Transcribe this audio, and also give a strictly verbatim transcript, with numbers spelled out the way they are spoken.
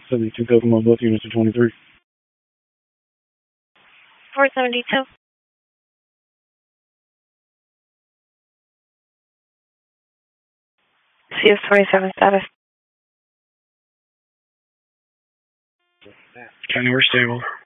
seventy-two Kokomo, both units to twenty-three. four seventy-two. C S twenty-seven status. County, we're stable.